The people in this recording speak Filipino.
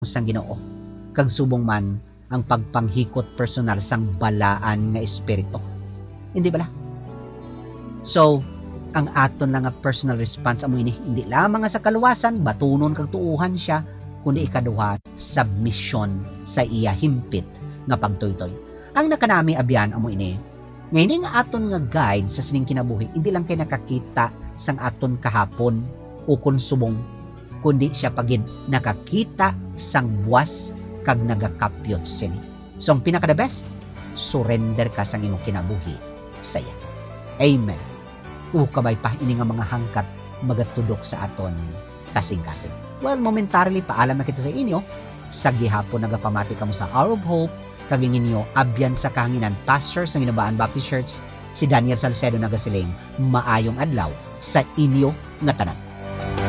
sang Ginoo kag subong man ang pagpanghikot personal sang balaan nga espiritu. Hindi bala? So, ang aton nga personal response amo ini hindi lamang sa kaluwasan batunon kag tuuhan siya kundi ikaduha submission sa iya himpit nga pagtuytoy. Ang nakanami abyan amo ini ngayon nga aton nga guide sa sining kinabuhi hindi lang kay nakakita sang aton kahapon o konsumong kundi siya pagid nakakita sang buwas kag nagakapyot sini. So ang pinaka the best, surrender ka sang imong kinabuhi sa iya. Amen. Kabay pa ini nga mga hangkat magatudok sa aton kasing-kasing. Well, momentarily paalam na kita sa inyo. Sa gihapon nagapamati kamo sa Hour of Hope kag inyo abyan sa kahanginan pastor sa Ginabaan Baptist Church si Daniel Salcedo nagasiling maayong adlaw sa inyo nga tanan.